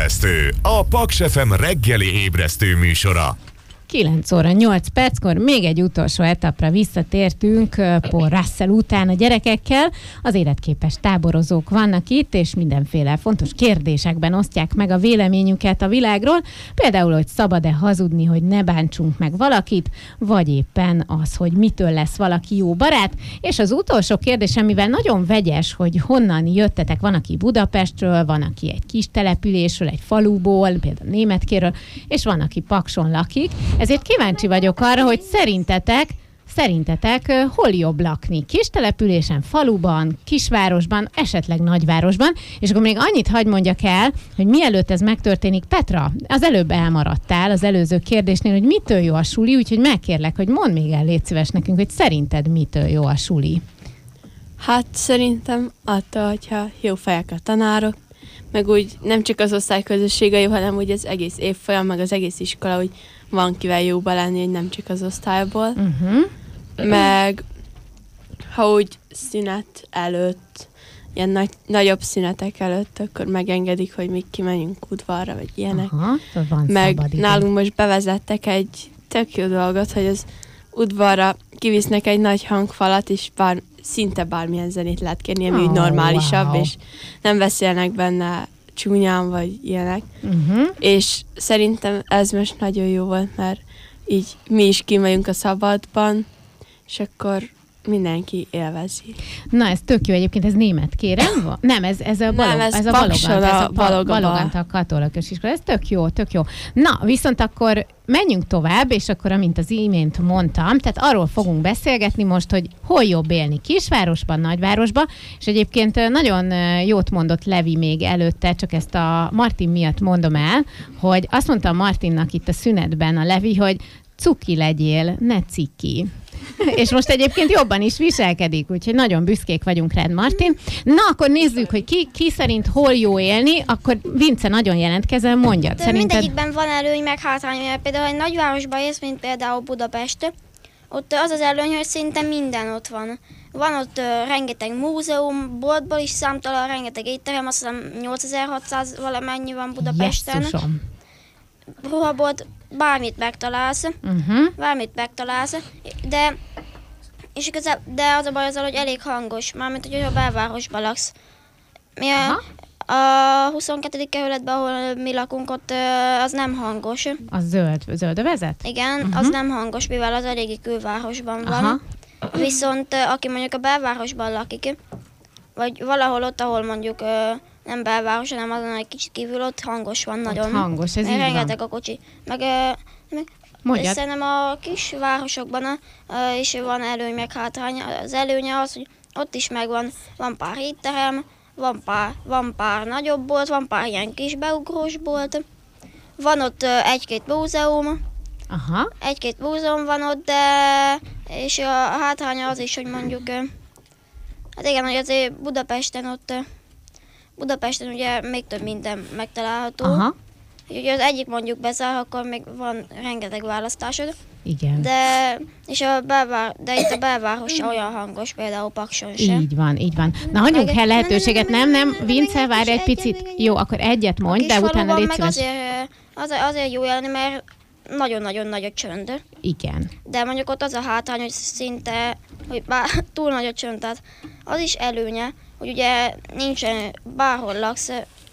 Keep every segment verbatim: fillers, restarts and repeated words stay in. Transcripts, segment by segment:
Ébresztő, a Paks ef em reggeli ébresztő műsora. kilenc óra nyolc perckor még egy utolsó etapra visszatértünk Paul Russell után a gyerekekkel. Az életképes táborozók vannak itt, és mindenféle fontos kérdésekben osztják meg a véleményüket a világról. Például, hogy szabad-e hazudni, hogy ne bántsunk meg valakit, vagy éppen az, hogy mitől lesz valaki jó barát. És az utolsó kérdés, amivel nagyon vegyes, hogy honnan jöttetek, van, aki Budapestről, van, aki egy kis településről, egy faluból, például Németkéről, és van, aki Pakson lakik. Ezért kíváncsi vagyok arra, hogy szerintetek, szerintetek hol jobb lakni? Kis településen, faluban, kisvárosban, esetleg nagyvárosban? És akkor még annyit hadd mondjak el, hogy mielőtt ez megtörténik, Petra, az előbb elmaradtál az előző kérdésnél, hogy mitől jó a suli, úgyhogy megkérlek, hogy mondd még el, légy szíves nekünk, hogy szerinted mitől jó a suli? Hát szerintem attól, hogyha jó fejek a tanárok, meg úgy nem csak az osztályközössége jó, hanem úgy az egész évfolyam, meg az egész iskola, úgy van kivel jóba lenni, hogy nem csak az osztályból. Uh-huh. Meg ha úgy szünet előtt, ilyen nagy, nagyobb szünetek előtt, akkor megengedik, hogy még kimenjünk udvarra, vagy ilyenek. Aha, van meg nálunk most bevezettek egy tök jó dolgot, hogy az udvarra kivisznek egy nagy hangfalat, és bár, szinte bármilyen zenét lehet kérni, ami oh, úgy normálisabb, wow. És nem beszélnek benne csúnyán, vagy ilyenek. Uh-huh. És szerintem ez most nagyon jó volt, mert így mi is kimegyünk a szabadban, és akkor mindenki élvezi. Na, ez tök jó egyébként, ez német, kérem? Nem, ez, ez a balog, Nem, ez, ez a Pakson balogant, ez a Balogaba. balogant a katolikus iskola. Ez tök jó, tök jó. Na, viszont akkor menjünk tovább, és akkor, amint az imént mondtam, tehát arról fogunk beszélgetni most, hogy hol jobb élni, kisvárosban, nagyvárosban, és egyébként nagyon jót mondott Levi még előtte, csak ezt a Martin miatt mondom el, hogy azt mondta Martinnak itt a szünetben a Levi, hogy cuki legyél, ne ciki. És most egyébként jobban is viselkedik, úgyhogy nagyon büszkék vagyunk rád, Martin. Na, akkor nézzük, hogy ki, ki szerint hol jó élni, akkor Vince nagyon jelentkezel, mondjad. De szerinted... mindegyikben van előny, meg hátrány, mert például egy nagyvárosban élsz, mint például Budapest, ott az az előny, hogy szinte minden ott van. Van ott uh, rengeteg múzeum, boltból is számtalan, rengeteg étterem, azt hiszem nyolcezer-hatszáz valamennyi van Budapesten. Jesszusom. Ruhabolt, bármit megtalálsz, uh-huh. bármit megtalálsz, de, és igazán, de az a baj azzal, hogy elég hangos, mármint, hogy a belvárosban laksz. Mi a, a huszonkettedik kerületben, ahol mi lakunk, ott az nem hangos. Az zöld, zöld övezet? Igen, uh-huh. az nem hangos, mivel az eléggé külvárosban van. Aha. Viszont aki mondjuk a belvárosban lakik, vagy valahol ott, ahol mondjuk nem belváros, hanem azon egy kicsit kívül, ott hangos van nagyon. Ott hangos, ez így rengeteg van. a kocsi. Meg, meg szerintem a kis városokban uh, is van előny, meg hátrány. Az előnye az, hogy ott is megvan, van pár étterem, van pár, van pár nagyobb bolt, van pár ilyen kis beugrós bolt. Van ott uh, egy-két múzeum. Aha. Egy-két múzeum van ott, de és a hátránya az is, hogy mondjuk, uh, hát igen, hogy azért Budapesten ott uh, Budapesten ugye még több minden megtalálható. Aha. Ugye az egyik mondjuk bezár, akkor még van rengeteg választásod. Igen. De, és a belvár, de itt a belváros sem olyan hangos, például Pakson sem. Így van, így van. Na, hagyjunk el lehetőséget, nem, nem, Vince, várj egy picit. Jó, akkor egyet mondj, de utána légy szíves. Meg azért, azért, azért jó élni, mert nagyon-nagyon nagy a csönd. Igen. De mondjuk ott az a hátrány, hogy szinte, hogy bár túl nagy a csönd, tehát az is előnye, hogy ugye nincsen, bárhol laksz,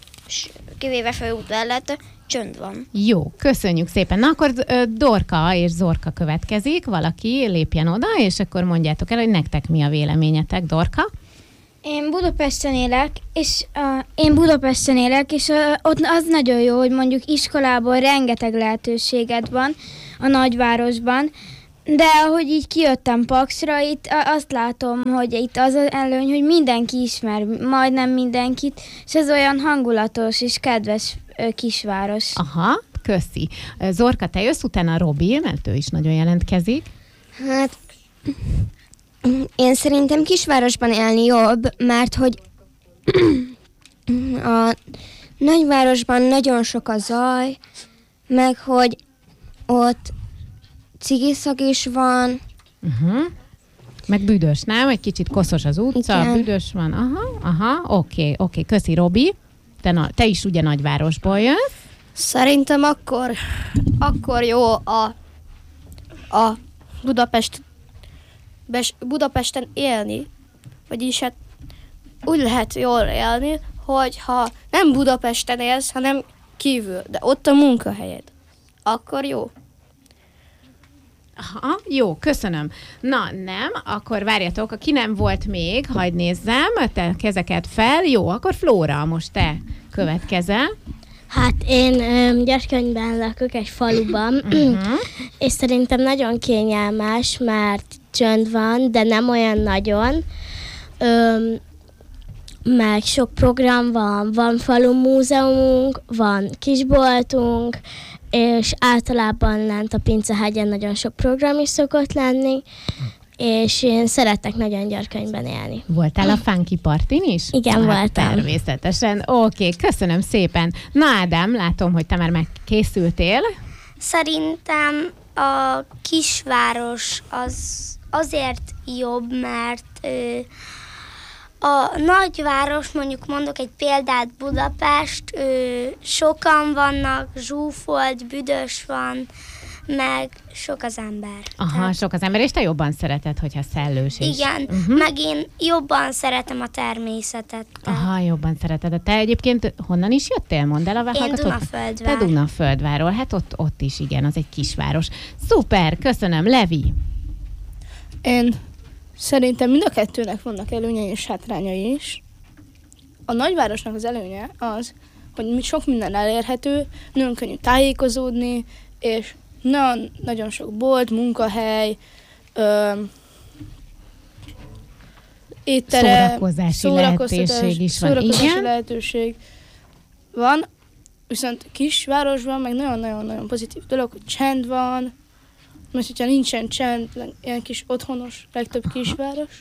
kivéve főút mellett, csönd van. Jó, köszönjük szépen. Na akkor Dorka és Zorka következik, valaki lépjen oda, és akkor mondjátok el, hogy nektek mi a véleményetek. Dorka? Én Budapesten élek, és uh, én Budapesten élek, és uh, ott az nagyon jó, hogy mondjuk iskolából rengeteg lehetőséged van a nagyvárosban, de ahogy így kijöttem Paksra, itt azt látom, hogy itt az az előny, hogy mindenki ismer, majdnem mindenkit, és ez olyan hangulatos és kedves kisváros. Aha, köszi. Zorka, te jössz, utána Robi, mert ő is nagyon jelentkezik. Hát, én szerintem kisvárosban élni jobb, mert hogy a nagyvárosban nagyon sok a zaj, meg hogy ott cigiszag is van. Uh-huh. Meg büdös, nem? Egy kicsit koszos az utca, igen. Büdös van. Aha, aha, oké, oké. Köszi, Robi. Te, na, te is ugye nagyvárosból jössz? Szerintem akkor, akkor jó a, a Budapest, bes, Budapesten élni. Vagyis hát úgy lehet jól élni, hogy ha nem Budapesten élsz, hanem kívül, de ott a munkahelyed. Akkor jó. Aha, jó, köszönöm. Na, nem, akkor várjatok, aki nem volt még, hagyd nézzem, te kezeket fel. Jó, akkor Flóra, most te következel. Hát én öm, Gyerkönyben lakok egy faluban, uh-huh. és szerintem nagyon kényelmes, mert csönd van, de nem olyan nagyon. Öm, meg sok program van, van falu múzeumunk, van kisboltunk, és általában lent a Pincehegyen nagyon sok program is szokott lenni, és én szeretek nagyon Gyerkönyben élni. Voltál a Funky Partin is? Igen, hát, voltam. Természetesen. Oké, okay, köszönöm szépen. Na Ádám, látom, hogy te már megkészültél. Szerintem a kisváros az azért jobb, mert ö, a nagyváros, mondjuk mondok egy példát, Budapest, ö, sokan vannak, zsúfolt, büdös van, meg sok az ember. Aha, Tehát, sok az ember, és te jobban szereted, hogyha szellős is. igen, Uh-huh. meg én jobban szeretem a természetet. Tehát. Aha, jobban szereted. De te egyébként honnan is jöttél? Mondd el a Én hallgatók. Dunaföldvár. Te Dunaföldvárról, hát ott, ott is igen, az egy kisváros. Szuper, köszönöm, Levi. Én szerintem mind a kettőnek vannak előnyei és hátrányai is. A nagyvárosnak az előnye az, hogy sok minden elérhető, nagyon könnyű tájékozódni, és nagyon, nagyon sok bolt, munkahely, ö, étterem, Szórakozási lehetőség is van. szórakozási Igen? lehetőség van, viszont kisvárosban meg nagyon-nagyon-nagyon pozitív dolog, hogy csend van, mert hogyha nincsen csend, ilyen kis otthonos, legtöbb kisváros,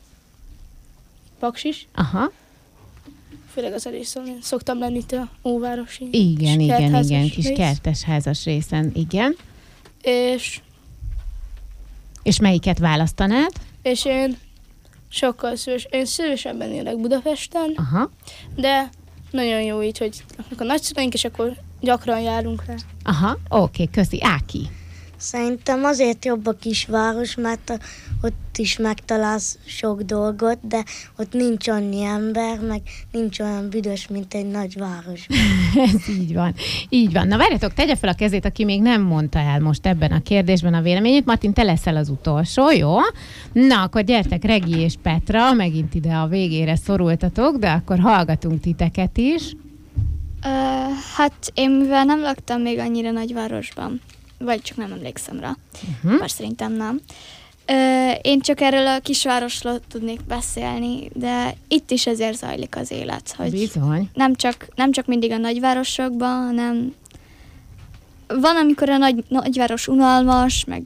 Paks is, Aha. főleg az elészon, én szoktam lenni itt a óvárosi Igen, kis igen, kertházas igen, kis rész. kertes házas részen, igen. És, És melyiket választanád? és én sokkal szíves, én szívesebben élek Budapesten, Aha. de nagyon jó így, hogy laknak a nagyszüleink, és akkor gyakran járunk rá. Aha, oké, köszi. Áki. Szerintem azért jobb a kisváros, mert ott is megtalálsz sok dolgot, de ott nincs annyi ember, meg nincs olyan büdös, mint egy nagyváros. Ez így van. Így van. Na várjatok, tegye fel a kezét, aki még nem mondta el most ebben a kérdésben a véleményét. Martin, te leszel az utolsó, jó? Na, akkor gyertek, Regi és Petra, megint ide a végére szorultatok, de akkor hallgatunk titeket is. Uh, hát én mivel nem laktam még annyira nagyvárosban, vagy csak nem emlékszem rá, Uh-huh. bár szerintem nem. Uh, én csak erről a kisvárosról tudnék beszélni, de itt is ezért zajlik az élet, hogy Bizony. nem csak, nem csak mindig a nagyvárosokban, hanem van, amikor a nagy, nagyváros unalmas, meg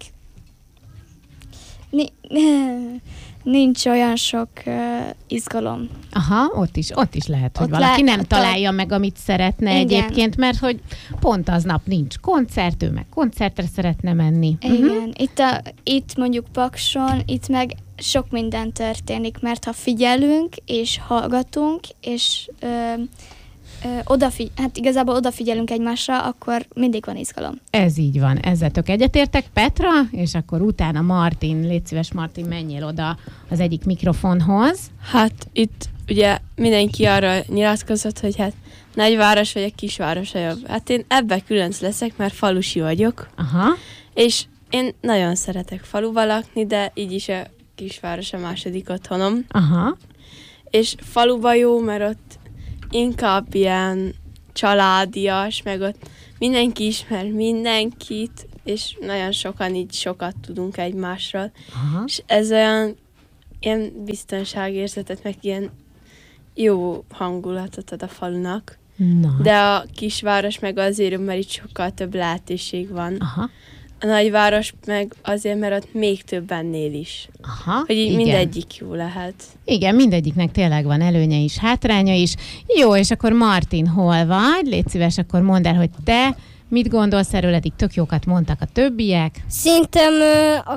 ni, nincs olyan sok uh, izgalom. Aha, ott is, ott is lehet, hogy Ott valaki le- nem ott találja meg, amit szeretne Igen. egyébként, mert hogy pont aznap nincs koncert, ő meg koncertre szeretne menni. Igen, Uh-huh. itt, a, itt mondjuk Pakson, itt meg sok minden történik, mert ha figyelünk, és hallgatunk, és ö, ö, odafigy- hát igazából odafigyelünk egymásra, akkor mindig van izgalom. Ez így van, ezzel tök egyetértek. Petra, és akkor utána Martin, légy szíves Martin, menjél oda az egyik mikrofonhoz. Hát itt ugye mindenki arra nyilatkozott, hogy hát nagyváros vagy a kisváros a jobb. Hát én ebbe különc leszek, mert falusi vagyok, Aha. és én nagyon szeretek faluba lakni, de így is a kisváros a második otthonom. Aha. És faluba jó, mert ott inkább ilyen családias, meg ott mindenki ismer mindenkit, és nagyon sokan így sokat tudunk egymásról. Aha. És ez olyan ilyen biztonságérzetet, meg ilyen jó hangulatot ad a falunak. Na. De a kisváros meg azért, mert itt sokkal több lehetőség van. Aha. A nagyváros meg azért, mert ott még több ennél is. Aha. Hogy így igen. mindegyik jó lehet. Igen, mindegyiknek tényleg van előnye is, hátránya is. Jó, és akkor Martin, hol vagy? Légy szíves, akkor mondd el, hogy te mit gondolsz erről, eddig tök jókat mondtak a többiek. Szerintem ö, a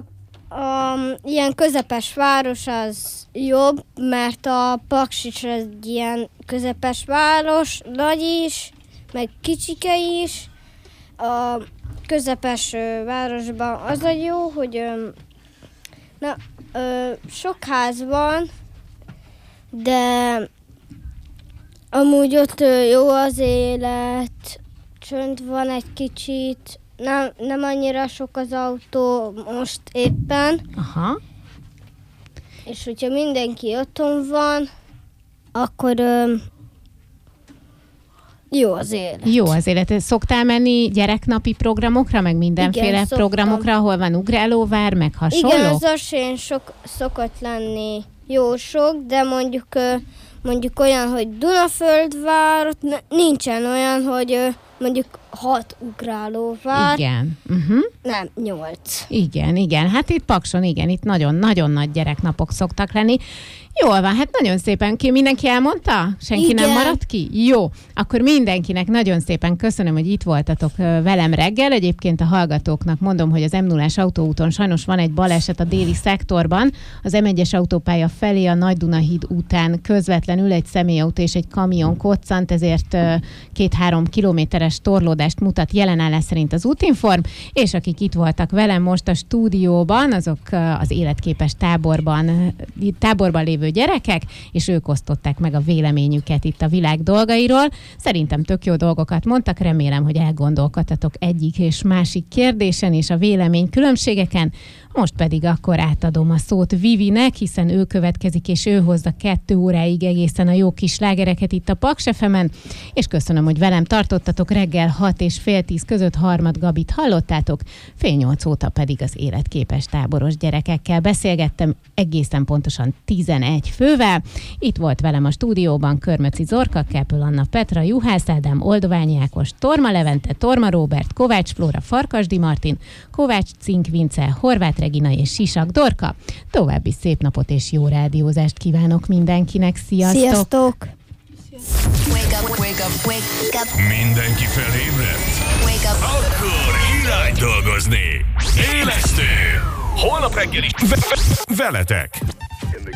um, ilyen közepes város az jobb, mert a Paksics egy ilyen közepes város, nagy is, meg kicsike is. A közepes ö, városban az a jó, hogy ö, na, ö, sok ház van, de amúgy ott ö, jó az élet, csönd van egy kicsit, nem, nem annyira sok az autó most éppen. Aha. És hogyha mindenki otthon van, akkor ö, jó az élet. Jó az élet. Szoktál menni gyereknapi programokra, meg mindenféle Igen, programokra, ahol van ugrálóvár, meg hasonló? Igen, az Asén sok szokott lenni jó sok, de mondjuk, ö, mondjuk olyan, hogy Dunaföldvár, ott ne- nincsen olyan, hogy ö, mondjuk hat ugrálóvár. Igen. Uh-huh. Nem, nyolc. Igen, igen. Hát itt Pakson, igen, itt nagyon-nagyon nagy gyereknapok szoktak lenni. Jól van, hát nagyon szépen ki. Mindenki elmondta? Senki Igen. nem maradt ki? Jó, akkor mindenkinek nagyon szépen köszönöm, hogy itt voltatok ö, velem reggel. Egyébként a hallgatóknak mondom, hogy az em nullás autóúton sajnos van egy baleset a déli szektorban. Az em egyes autópálya felé a Nagy-Duna-híd után közvetlenül egy személyautó és egy kamion koccant, ezért ö, két-három kilométeres torlódást mutat jelenállás szerint az útinform, és akik itt voltak velem most a stúdióban, azok ö, az életképes táborban, táborban lévő gyerekek, és ők osztották meg a véleményüket itt a világ dolgairól. Szerintem tök jó dolgokat mondtak, remélem, hogy elgondolkodtatok egyik és másik kérdésen és a vélemény különbségeken. Most pedig akkor átadom a szót Vivinek, hiszen ő következik, és ő hozza kettő óráig egészen a jó kis slágereket itt a Paks ef emen, és köszönöm, hogy velem tartottatok reggel hat és fél tíz között. Harmad Gabit hallottátok, fél nyolc óta pedig az életképes táboros gyerekekkel beszélgettem, egészen pontosan tizenegy fővel. Itt volt velem a stúdióban Körmöci Zorka, Kepül Anna, Petra, Juhász Ádám, Oldoványi Ákos, Torma Levente, Torma Róbert, Kovács Flóra, Farkasdi Martin, Kovács Cink Vince, Horváth Regina és Sisak Dorka. További szép napot és jó rádiózást kívánok mindenkinek. Sziasztok! Sziasztok! Wake up, wake up, wake up. Mindenki felébredt? Wake up. Akkor irány dolgozni! Élesztő! Holnap reggel is ve- ve- veletek!